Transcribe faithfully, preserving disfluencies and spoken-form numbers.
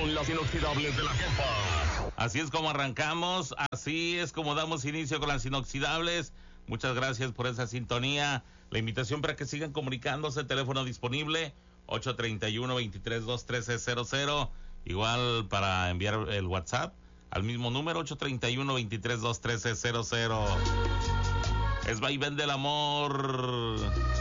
Son las inoxidables de la jefa. Así es como arrancamos, así es como damos inicio con las inoxidables. Muchas gracias por esa sintonía. La invitación para que sigan comunicándose, teléfono disponible ocho treinta y uno, veintitrés dos, trece cero cero. Igual para enviar el WhatsApp al mismo número ocho treinta y uno, veintitrés dos, trece cero cero. Es Vaivén del Amor.